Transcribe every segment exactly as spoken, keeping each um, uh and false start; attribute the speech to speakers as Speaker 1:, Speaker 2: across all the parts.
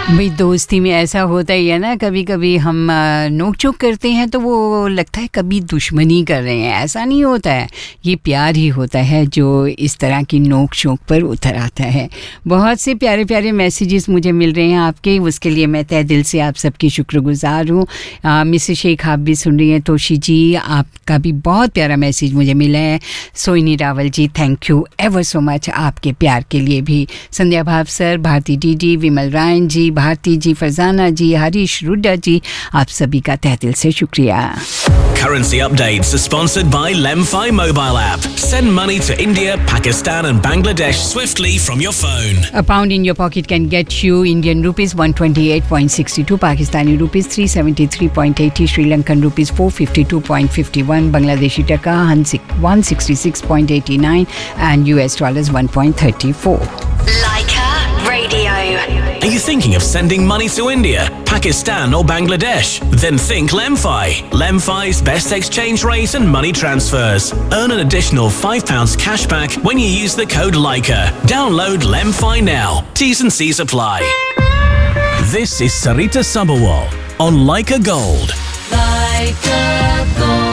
Speaker 1: भाई दोस्ती में ऐसा होता ही है ना, कभी कभी हम नोक चोक करते हैं तो वो लगता है कभी दुश्मनी कर रहे हैं, ऐसा नहीं होता है। ये प्यार ही होता है जो इस तरह की नोक चोक पर उतर आता है। बहुत से प्यारे प्यारे मैसेजेस मुझे मिल रहे हैं आपके, उसके लिए मैं तहे दिल से आप सबकी शुक्रगुजार हूँ। मिसेस शेख आप भी सुन रही हैं, तोशी जी आपका भी बहुत प्यारा मैसेज मुझे मिला है। सोइनी रावल जी thank you ever so much आपके प्यार के लिए भी। संध्या भाव सर, भारती डी डी, विमल रायन जी, भारती जी, फरजाना जी, हरीश रुड्डा जी, आप सभी का तहे दिल से शुक्रिया।
Speaker 2: Currency updates are sponsored by Lemfi mobile app. Send money to India, Pakistan and Bangladesh swiftly from your phone.
Speaker 1: A pound in your pocket can get you Indian rupees one twenty-eight point six two, Pakistani rupees three seventy-three point eight zero, Sri Lankan rupees four fifty-two point five one, Bangladeshi taka one sixty-six point eight nine and U S dollars one point three four.
Speaker 3: Leica Radio.
Speaker 2: Are you thinking of sending money to India, Pakistan or Bangladesh? Then think Lemfi. Lemfi's best exchange rate and money transfers. Earn an additional five pounds cash back when you use the code Leica. Download Lemfi now. T's and C's apply. This is Sarita Sabharwal on Leica Gold.
Speaker 3: Leica Gold.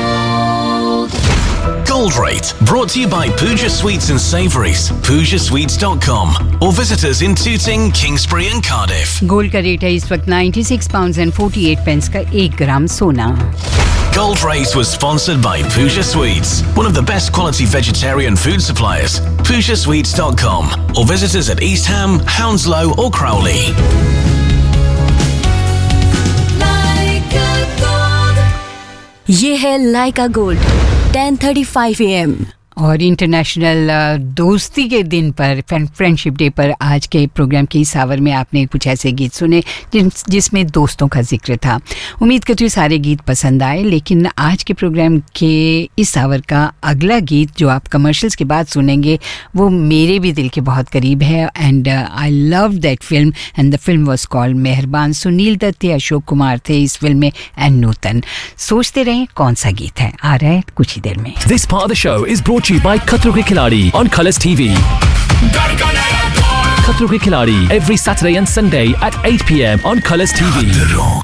Speaker 2: Gold Rate, brought to you by Pooja Sweets and Savouries, pooja sweets dot com, or visit us in Tooting, Kingsbury and Cardiff.
Speaker 1: Gold का rate है इस वक्त ninety-six pounds and forty-eight pence का एक ग्राम सोना।
Speaker 2: Gold Rate was sponsored by Pooja Sweets, one of the best quality vegetarian food suppliers. pooja sweets dot com, or visit us at East Ham, Hounslow or Crowley.
Speaker 3: Leica Gold.
Speaker 4: ये है लाइका gold ten thirty-five A M
Speaker 1: और international दोस्ती के दिन पर, friendship day पर आज के प्रोग्राम के इस आवर में आपने कुछ ऐसे गीत सुने जिस जिसमें दोस्तों का जिक्र था। उम्मीद करती हूँ सारे गीत पसंद आए, लेकिन आज के प्रोग्राम के इस आवर का अगला गीत जो आप कमर्शियल्स के बाद सुनेंगे वो मेरे भी दिल के बहुत करीब है। And I love that film and the film was called मेहरबान। सुनील दत्त थे, अशोक कुमार थे इस फिल्म में एंड नूतन। सोचते रहें कौन सा गीत है, आ रहा है कुछ ही देर में।
Speaker 5: This part of the show is brought to you by Khatro Ke Khiladi on Colours T V. Khatro Ke Khiladi every Saturday and Sunday at eight p m on Colours T V.